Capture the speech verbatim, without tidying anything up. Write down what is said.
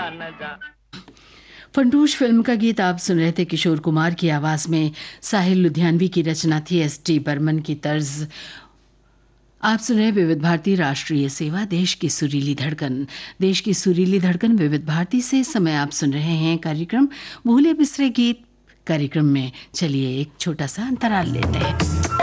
न जा। फंटूश फिल्म का गीत आप सुन रहे थे किशोर कुमार की आवाज में। साहिल लुधियानवी की रचना थी एस टी बर्मन की तर्ज। आप सुन रहे विविध भारती राष्ट्रीय सेवा, देश की सुरीली धड़कन। देश की सुरीली धड़कन विविध भारती से। समय आप सुन रहे हैं कार्यक्रम भूले बिसरे गीत। कार्यक्रम में चलिए एक छोटा सा अंतराल लेते हैं।